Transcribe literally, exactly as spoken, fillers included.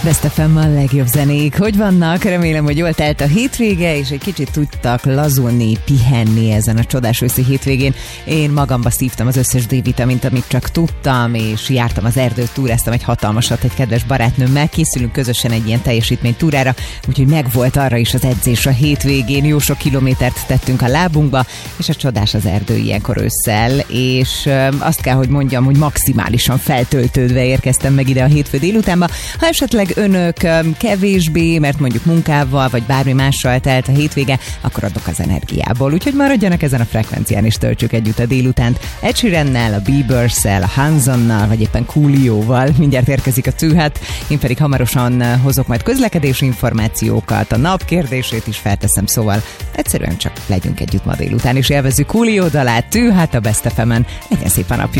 Best ef em a legjobb zenék. Hogy vannak? Remélem, hogy jól telt a hétvége, és egy kicsit tudtak lazulni, pihenni ezen a csodás őszi hétvégén. Én magamba szívtam az összes D-vitamint, amit csak tudtam, és jártam az erdőt, túráztam egy hatalmasat egy kedves barátnőmmel, készülünk közösen egy ilyen teljesítménytúrára, úgyhogy megvolt arra is az edzés a hétvégén, jó sok kilométert tettünk a lábunkba, és a csodás az erdő ilyenkor ősszel, és azt kell, hogy mondjam, hogy maximálisan feltöltődve érkeztem meg ide a hétfő délutánba. Ha esetleg önök kevésbé, mert mondjuk munkával, vagy bármi mással telt a hétvége, akkor adok az energiából. Úgyhogy maradjanak ezen a frekvencián, és töltsük együtt a délutánt. Ed Sheerannel, a Bieberszel, a Hansonnal, vagy éppen Coolioval. Mindjárt érkezik a Tűhat. Én pedig hamarosan hozok majd közlekedési információkat, a nap kérdését is felteszem, szóval egyszerűen csak legyünk együtt ma délután, és élvezzük Coolio dalát, Tűhat a Best ef emen. Legyen szép a napja!